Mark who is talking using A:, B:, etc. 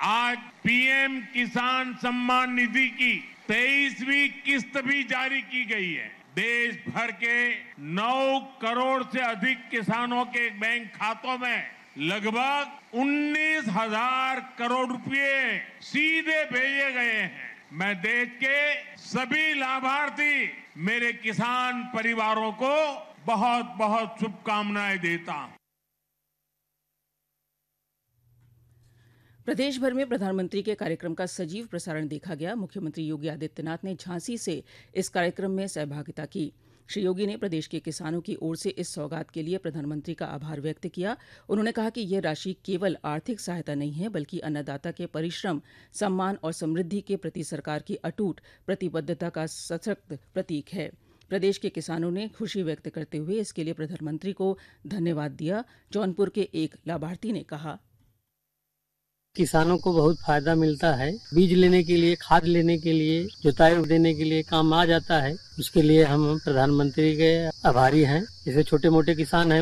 A: आज पीएम किसान सम्मान निधि की 23वीं किस्त भी जारी की गई है। देश भर के 9 करोड़ से अधिक किसानों के बैंक खातों में लगभग 19,000 करोड़ रुपए सीधे भेजे गए हैं। मैं देश के सभी लाभार्थी मेरे किसान परिवारों को बहुत बहुत शुभकामनाएं देता हूं।
B: प्रदेश भर में प्रधानमंत्री के कार्यक्रम का सजीव प्रसारण देखा गया। मुख्यमंत्री योगी आदित्यनाथ ने झांसी से इस कार्यक्रम में सहभागिता की। श्री योगी ने प्रदेश के किसानों की ओर से इस सौगात के लिए प्रधानमंत्री का आभार व्यक्त किया। उन्होंने कहा कि यह राशि केवल आर्थिक सहायता नहीं है, बल्कि अन्नदाता के परिश्रम, सम्मान और समृद्धि के प्रति सरकार की अटूट प्रतिबद्धता का सशक्त प्रतीक है। प्रदेश के किसानों ने खुशी व्यक्त करते हुए इसके लिए प्रधानमंत्री को धन्यवाद दिया। जौनपुर के एक लाभार्थी ने कहा,
C: किसानों को बहुत फायदा मिलता है। बीज लेने के लिए, खाद लेने के लिए, जुताई देने के लिए काम आ जाता है। उसके लिए हम प्रधानमंत्री के आभारी हैं। जैसे छोटे मोटे किसान हैं